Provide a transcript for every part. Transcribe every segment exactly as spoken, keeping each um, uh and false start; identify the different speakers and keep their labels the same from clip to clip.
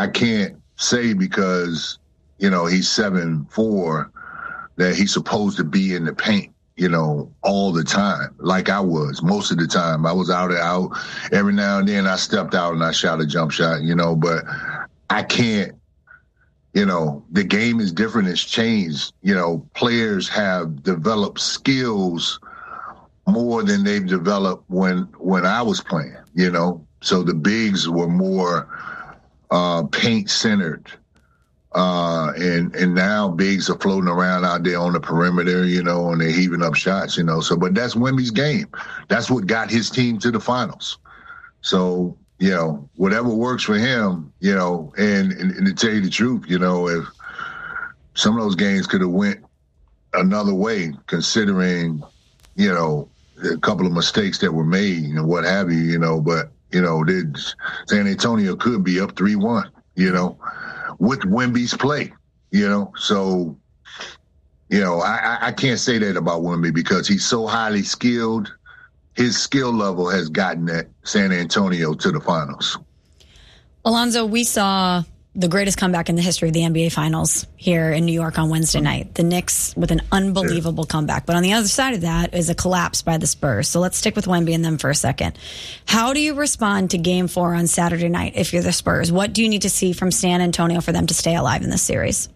Speaker 1: I can't say because, you know, he's seven four that he's supposed to be in the paint, you know, all the time, like I was most of the time. I was out and out. Every now and then I stepped out and I shot a jump shot, you know, but I can't, you know, the game is different. It's changed. You know, players have developed skills more than they've developed when, when I was playing, you know. So the bigs were more uh, paint centered. Uh, and, and now bigs are floating around out there on the perimeter, you know, and they're heaving up shots, you know. So, but that's Wemby's game. That's what got his team to the finals. So, you know, whatever works for him, you know, and, and, and to tell you the truth, you know, if some of those games could have went another way, considering, you know, a couple of mistakes that were made and what have you, you know, but, you know, San Antonio could be up three one, you know, with Wemby's play, you know. So, you know, I, I can't say that about Wemby because he's so highly skilled. His skill level has gotten that San Antonio to the finals.
Speaker 2: Alonzo, we saw the greatest comeback in the history of the N B A Finals here in New York on Wednesday night. The Knicks with an unbelievable yeah. comeback. But on the other side of that is a collapse by the Spurs. So let's stick with Wemby and them for a second. How do you respond to Game four on Saturday night if you're the Spurs? What do you need to see from San Antonio for them to stay alive in this series?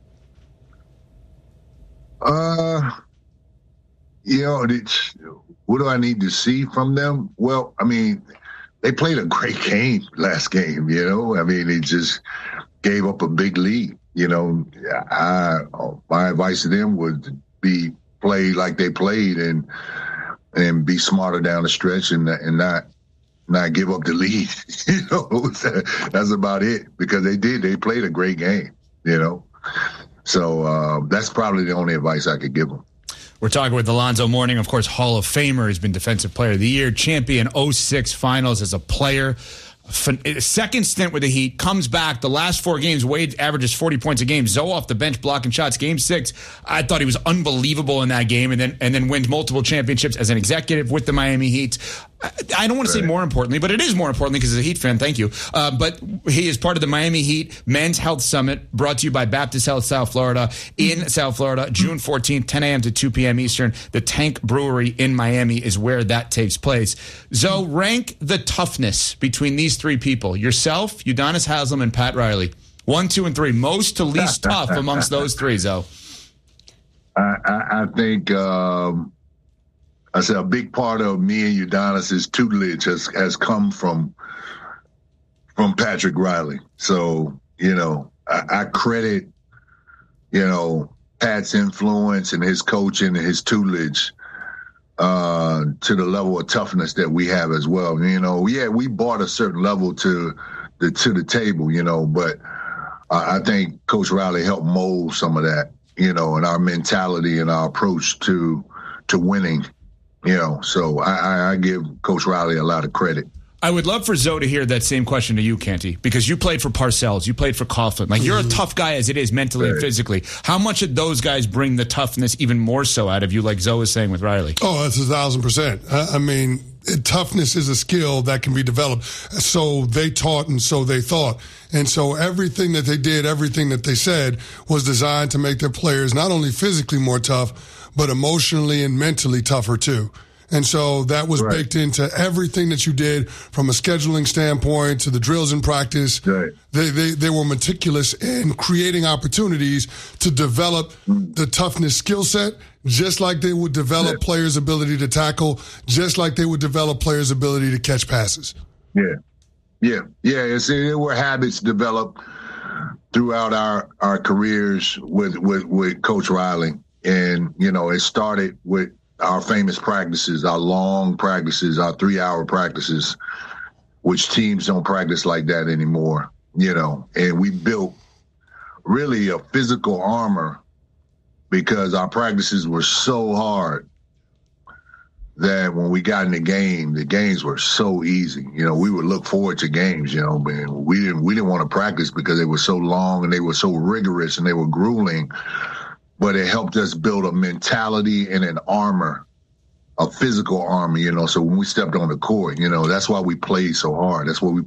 Speaker 1: Uh, you know, what do I need to see from them? Well, I mean, they played a great game last game, you know. I mean, they just gave up a big lead, you know. I, my advice to them would be play like they played and and be smarter down the stretch and and not not give up the lead. You know, that's about it because they did. They played a great game, you know. So uh, that's probably the only advice I could give them.
Speaker 3: We're talking with Alonzo Mourning, of course, Hall of Famer. He's been Defensive Player of the Year, champion oh six Finals as a player. Second stint with the Heat, comes back. The last four games, Wade averages forty points a game. Zoe off the bench blocking shots. Game six, I thought he was unbelievable in that game, and then and then wins multiple championships as an executive with the Miami Heat. I don't want to right. say more importantly, but it is more importantly because as a Heat fan, thank you. Uh, but he is part of the Miami Heat Men's Health Summit brought to you by Baptist Health South Florida in South Florida, June fourteenth, ten a.m. to two p.m. Eastern. The Tank Brewery in Miami is where that takes place. Zoe, rank the toughness between these three people. Yourself, Udonis Haslem, and Pat Riley. One, two, and three. Most to least tough amongst those three, Zoe.
Speaker 1: I, I, I think... Um... I said a big part of me and Udonis's tutelage has, has come from from Patrick Riley. So, you know, I, I credit, you know, Pat's influence and his coaching and his tutelage uh, to the level of toughness that we have as well. You know, yeah, we brought a certain level to the to the table, you know, but uh, I think Coach Riley helped mold some of that, you know, and our mentality and our approach to to winning. You know, so I, I give Coach Riley a lot of credit.
Speaker 3: I would love for Zoe to hear that same question to you, Canty, because you played for Parcells, you played for Coughlin. Like, you're a tough guy as it is mentally right. and physically. How much of those guys bring the toughness even more so out of you, like Zoe was saying with Riley?
Speaker 4: Oh, that's a thousand percent. I, I mean, toughness is a skill that can be developed. So they taught and so they thought. And so everything that they did, everything that they said was designed to make their players not only physically more tough, but emotionally and mentally tougher too. And so that was right. baked into everything that you did from a scheduling standpoint to the drills in practice.
Speaker 1: Right.
Speaker 4: They, they, they were meticulous in creating opportunities to develop the toughness skill set, just like they would develop yeah. players' ability to tackle, just like they would develop players' ability to catch passes.
Speaker 1: Yeah. Yeah. Yeah. It's, there were habits developed throughout our, our careers with, with, with Coach Riley. And, you know, it started with our famous practices, our long practices, our three-hour practices, which teams don't practice like that anymore, you know. And we built really a physical armor because our practices were so hard that when we got in the game, the games were so easy. You know, we would look forward to games, you know, but we didn't, we didn't want to practice because they were so long and they were so rigorous and they were grueling. But it helped us build a mentality and an armor, a physical armor, you know. So when we stepped on the court, you know, that's why we played so hard. That's what we